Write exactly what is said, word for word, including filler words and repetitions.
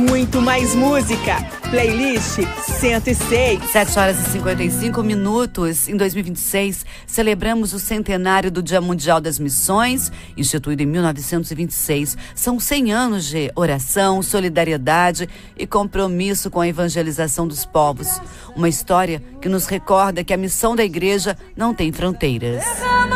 muito mais música. Playlist cento e seis. sete horas e cinquenta e cinco minutos. Em dois mil e vinte e seis, celebramos o centenário do Dia Mundial das Missões, instituído em mil novecentos e vinte e seis. São cem anos de oração, solidariedade e compromisso com a evangelização dos povos. Uma história que nos recorda que a missão da igreja não tem fronteiras.